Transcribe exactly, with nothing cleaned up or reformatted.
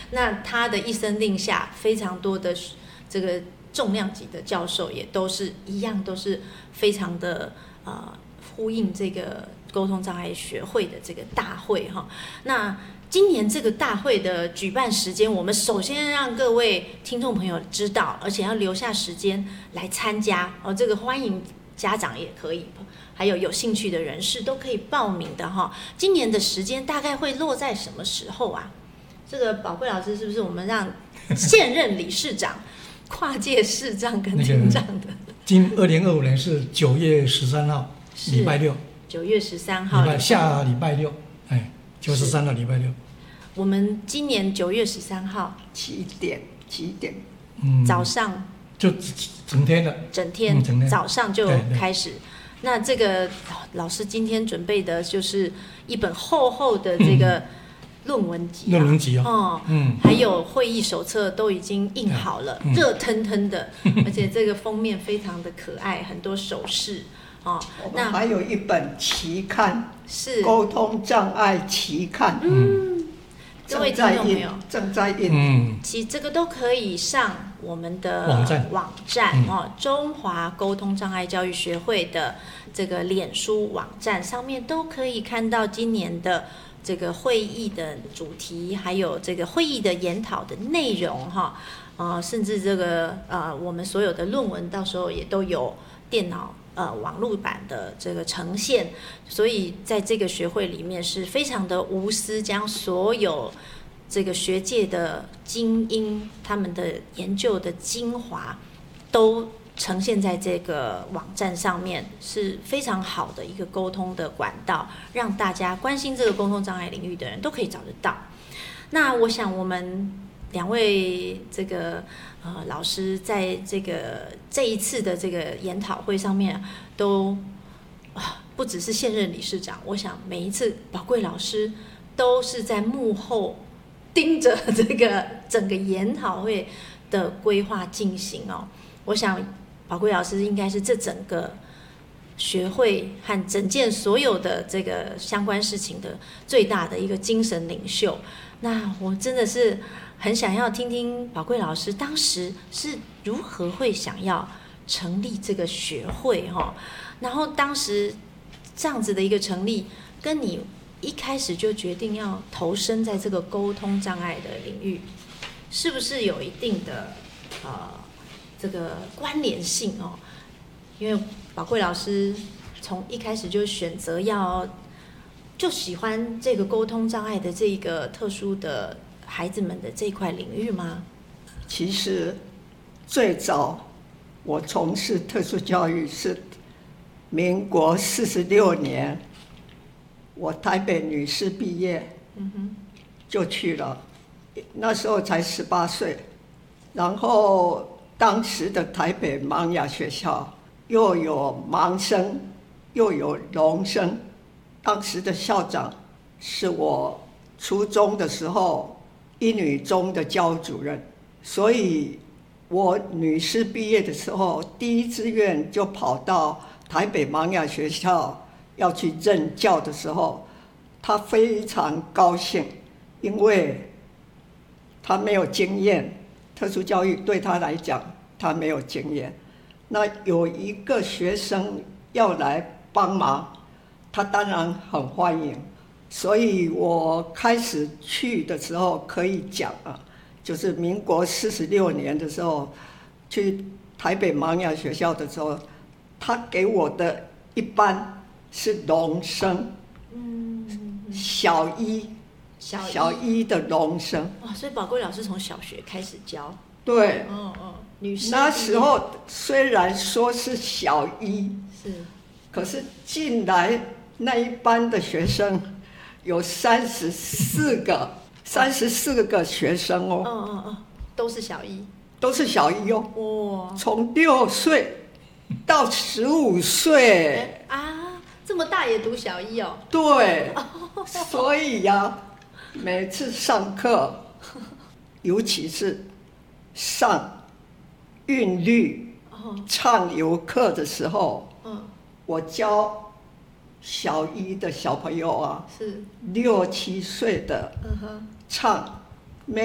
那他的一声令下，非常多的这个重量级的教授也都是一样，都是非常的呃呼应这个沟通障碍学会的这个大会哈。那今年这个大会的举办时间，我们首先让各位听众朋友知道，而且要留下时间来参加哦。这个欢迎家长也可以，还有有兴趣的人士都可以报名的哈。今年的时间大概会落在什么时候啊？这个宝贵老师是不是我们让现任理事长、跨界视障跟听障的？ 今二零二五年是九月十三号，礼拜六。 九月十三号， 礼拜下礼拜六，哎，九十三的礼拜六。 我们今年九月十三号几点？几点？ 嗯，早上就整天的， 整天，嗯、整天早上就开始。那这个老师今天准备的就是一本厚厚的这个论文集、啊， 论文集哦， 哦，嗯，还有会议手册都已经印好了，嗯、热腾腾的，而且这个封面非常的可爱，很多手势。哦， 那还有一本期刊是沟通障碍期刊， 嗯，各位听众朋友正在印， 嗯，其实这个都可以上我们的网站，网站哦，嗯、中华沟通障碍教育学会的这个脸书网站上面都可以看到今年的这个会议的主题，还有这个会议的研讨的内容哈，呃，甚至这个呃我们所有的论文到时候也都有电脑。呃，网络版的这个呈现，所以在这个学会里面是非常的无私，将所有这个学界的精英他们的研究的精华都呈现在这个网站上面，是非常好的一个沟通的管道，让大家关心这个沟通障碍领域的人都可以找得到。那我想我们两位这个呃老师在这个这一次的这个研讨会上面都啊不只是现任理事长，我想每一次宝贵老师都是在幕后盯着这个整个研讨会的规划进行哦。我想宝贵老师应该是这整个学会和整件所有的这个相关事情的最大的一个精神领袖。那我真的是很想要听听宝贵老师当时是如何会想要成立这个学会哈，然后当时这样子的一个成立，跟你一开始就决定要投身在这个沟通障碍的领域，是不是有一定的呃这个关联性哦？因为宝贵老师从一开始就选择要就喜欢这个沟通障碍的这个特殊的孩子们的这一块领域吗？ 其实最早我从事特殊教育是民国四十六年，我台北女师毕业，嗯哼，就去了，那时候才十八岁，然后当时的台北盲哑学校又有盲生，又有聋生。当时的校长是我初中的时候一女中的教主任，所以我女师毕业的时候，第一志愿就跑到台北盲哑学校要去任教的时候，他非常高兴，因为他没有经验，特殊教育对他来讲他没有经验，那有一个学生要来帮忙，他当然很欢迎，所以我开始去的时候可以讲啊，就是民国四十六年的时候，去台北盲哑学校的时候，他给我的一班是聋生，嗯，小一，小一, 小一的聋生。 哇，所以宝贵老师从小学开始教。 对， 嗯嗯，女师那时候虽然说是小一， 是， 可是进来那一班的学生有三十四个，三十四个学生哦。 嗯嗯嗯，都是小一， 都是小一哦。 哇， 从六岁到十五岁啊，这么大也读小一哦。 对，所以呀、啊，每次上课，尤其是上韵律、唱游课的时候，嗯，我教小一的小朋友啊， 是六七岁的， 嗯哼， 唱